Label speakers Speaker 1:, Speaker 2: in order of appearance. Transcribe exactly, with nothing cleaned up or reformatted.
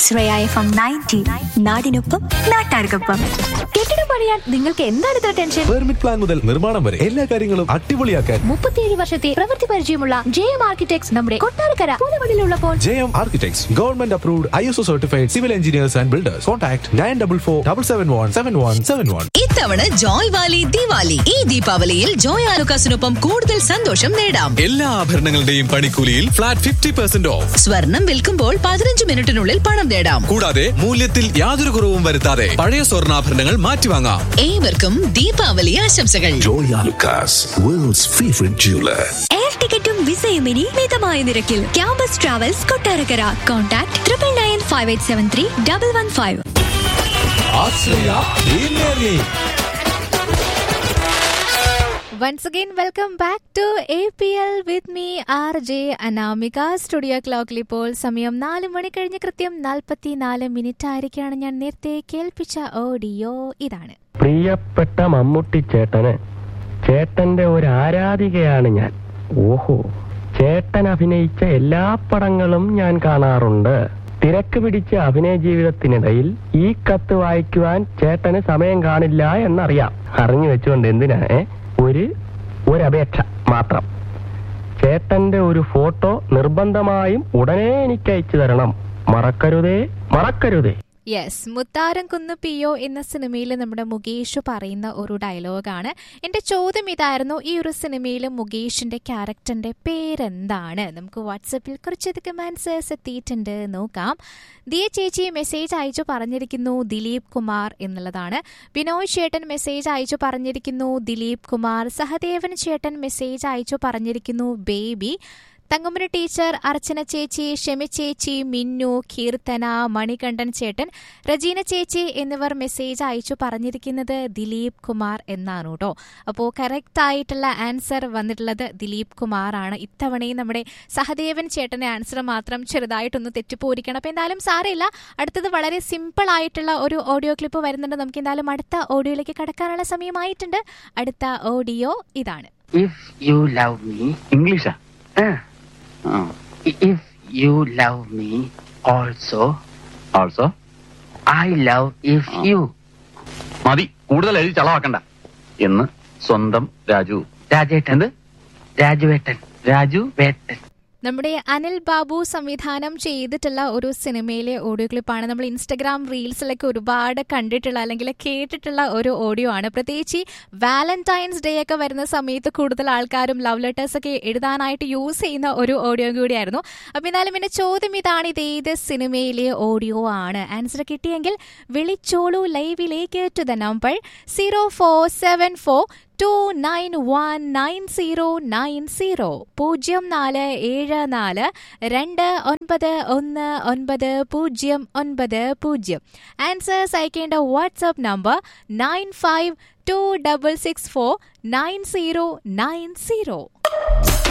Speaker 1: Shreya F M ninety നാടിനൊപ്പം നാട്ടാർക്കൊപ്പം.
Speaker 2: കെട്ടിടം പണിയാൻ നിങ്ങൾക്ക് എന്താണ് ഇത്ര ടെൻഷൻ?
Speaker 3: പെർമിറ്റ് പ്ലാൻ മുതൽ നിർമ്മാണം വരെ എല്ലാ കാര്യങ്ങളും അടിപൊളിയാക്കാൻ
Speaker 2: മുപ്പത്തിയേഴ് വർഷത്തെ പ്രവൃത്തി പരിചയമുള്ള ജെ എം ആർക്കിടെക്ട്സ് നമ്മുടെ Kottarakkara പൂനമണിലുള്ളപ്പോൾ
Speaker 3: J M architects government approved I S O certified civil engineers and builders. Contact nine double four double seven one seven one seven one.
Speaker 4: ഇത്തവണ ജോയ് വാലി ദിവാലി. ഈ ദീപാവലിയിൽ ജോയ് ആലുക്കാസിനൊപ്പം കൂടുതൽ സന്തോഷം നേടാം.
Speaker 5: എല്ലാ ആഭരണങ്ങളുടെയും പണിക്കൂലിയിൽ ഫ്ലാറ്റ് ഫിഫ്റ്റി പെർസെന്റ് ഓഫ്.
Speaker 4: സ്വർണം വിൽക്കുമ്പോൾ പതിനഞ്ച് മിനിറ്റിനുള്ളിൽ പണം നേടാം.
Speaker 5: കൂടാതെ മൂല്യത്തിൽ യാതൊരു കുറവും വരുത്താതെ പഴയ സ്വർണ്ണാഭരണങ്ങൾ മാറ്റിവാങ്ങാം.
Speaker 4: ഏവർക്കും ദീപാവലി ആശംസകൾ.
Speaker 6: Joy Alucas, world's favorite jeweler.
Speaker 1: Air ടിക്കറ്റും വിസയും ഇനി മിതമായ നിരക്കിൽ. Campus travels Kottarakkara. Contact triple nine five eight seven three double one five.
Speaker 2: Once again, welcome back to A P L with me, R J Anamika. Studio ക്ലോക്കിൽ ഇപ്പോൾ സമയം നാല് മണി കഴിഞ്ഞ് കൃത്യം നാൽപ്പത്തിനാല് മിനിറ്റ് ആയിരിക്കുകയാണ്. ഞാൻ നേരത്തെ കേൾപ്പിച്ച ഓഡിയോ ഇതാണ്.
Speaker 7: പ്രിയപ്പെട്ട മമ്മൂട്ടി ചേട്ടന്, ചേട്ടന്റെ ഒരു ആരാധികയാണ് ഞാൻ. ഓഹോ, ചേട്ടൻ അഭിനയിച്ച എല്ലാ പടങ്ങളും ഞാൻ കാണാറുണ്ട്. തിരക്ക് പിടിച്ച അഭിനയ ജീവിതത്തിനിടയിൽ ഈ കത്ത് വായിക്കുവാൻ ചേട്ടന് സമയം കാണില്ല എന്നറിയാം. അറിഞ്ഞു വെച്ചുകൊണ്ട് എന്തിനാ ഒരു ഒരപേക്ഷ മാത്രം. ചേട്ടന്റെ ഒരു ഫോട്ടോ നിർബന്ധമായും ഉടനെ എനിക്ക് അയച്ചു തരണം. മറക്കരുതേ മറക്കരുതേ.
Speaker 2: യെസ്, മുത്താരം കുന്ന് പി ഒ എന്ന സിനിമയിൽ നമ്മുടെ മുകേഷ് പറയുന്ന ഒരു ഡയലോഗാണ്. എൻ്റെ ചോദ്യം ഇതായിരുന്നു, ഈ ഒരു സിനിമയിൽ മുകേഷിന്റെ ക്യാരക്ടറിന്റെ പേരെന്താണ്? നമുക്ക് വാട്സപ്പിൽ കുറച്ചധികം ആൻസേഴ്സ് എത്തിയിട്ടുണ്ട്, നോക്കാം. ദിയ ചേച്ചി മെസ്സേജ് അയച്ചു പറഞ്ഞിരിക്കുന്നു ദിലീപ് കുമാർ എന്നുള്ളതാണ്. ബിനോയ് ചേട്ടൻ മെസ്സേജ് അയച്ചു പറഞ്ഞിരിക്കുന്നു ദിലീപ് കുമാർ. സഹദേവൻ ചേട്ടൻ മെസ്സേജ് അയച്ചു പറഞ്ഞിരിക്കുന്നു ബേബി. തങ്കമ്മ ടീച്ചർ, അർച്ചന ചേച്ചി, ഷെമി ചേച്ചി, മിന്നു, കീർത്തന, മണികണ്ഠൻ ചേട്ടൻ, റജീന ചേച്ചി എന്നിവർ മെസ്സേജ് അയച്ചു പറഞ്ഞിരിക്കുന്നത് ദിലീപ് കുമാർ എന്നാണ് കേട്ടോ. അപ്പോൾ കറക്റ്റ് ആയിട്ടുള്ള ആൻസർ വന്നിട്ടുള്ളത് ദിലീപ് കുമാർ ആണ്. ഇത്തവണയും നമ്മുടെ സഹദേവൻ ചേട്ടന്റെ ആൻസർ മാത്രം ചെറുതായിട്ടൊന്ന് തെറ്റിപ്പോയിരിക്കണം. അപ്പോൾ എന്തായാലും സാരമില്ല, അടുത്തത് വളരെ സിമ്പിൾ ആയിട്ടുള്ള ഒരു ഓഡിയോ ക്ലിപ്പ് വരുന്നുണ്ട്. നമുക്ക് എന്തായാലും അടുത്ത ഓഡിയോയിലേക്ക് കടക്കാനുള്ള സമയമായിട്ടുണ്ട്. അടുത്ത ഓഡിയോ ഇതാണ്.
Speaker 8: If you love me,
Speaker 9: English.
Speaker 8: uh,
Speaker 9: Oh.
Speaker 8: if you love me also,
Speaker 9: Also.
Speaker 8: I love if
Speaker 9: Ah.
Speaker 8: you.
Speaker 9: മതി, കൂടുതൽ എഴുതി ചളവാക്കണ്ട എന്ന് സ്വന്തം രാജു.
Speaker 8: രാജേട്ടൻ.
Speaker 9: എന്ത്?
Speaker 8: രാജുവേട്ടൻ.
Speaker 9: രാജു
Speaker 8: വേട്ടൻ.
Speaker 2: നമ്മുടെ അനിൽ ബാബു സംവിധാനം ചെയ്തിട്ടുള്ള ഒരു സിനിമയിലെ ഓഡിയോ ക്ലിപ്പാണ്. നമ്മൾ ഇൻസ്റ്റഗ്രാം റീൽസിലൊക്കെ ഒരുപാട് കണ്ടിട്ടുള്ള അല്ലെങ്കിൽ കേട്ടിട്ടുള്ള ഒരു ഓഡിയോ ആണ്. പ്രത്യേകിച്ച് വാലന്റൈൻസ് ഡേ ഒക്കെ വരുന്ന സമയത്ത് കൂടുതൽ ആൾക്കാരും ലവ് ലെറ്റേഴ്സ് ഒക്കെ എഴുതാനായിട്ട് യൂസ് ചെയ്യുന്ന ഒരു ഓഡിയോ കൂടിയായിരുന്നു. അപ്പം എന്നാലും എൻ്റെ ചോദ്യം ഇതാണ്, ഇത് ഏത് സിനിമയിലെ ഓഡിയോ ആണ്? ആൻസർ കിട്ടിയെങ്കിൽ വിളിച്ചോളൂ ലൈവിലേക്ക് to the number zero four seven four to nine one nine zero nine zero പൂജ്യം നാല് ഏഴ് നാല് രണ്ട് ഒൻപത് ഒന്ന് ഒൻപത് പൂജ്യം ഒൻപത് പൂജ്യം. ആൻസേഴ്സ് അയക്കേണ്ട WhatsApp number nine five to double six four nine zero nine zero.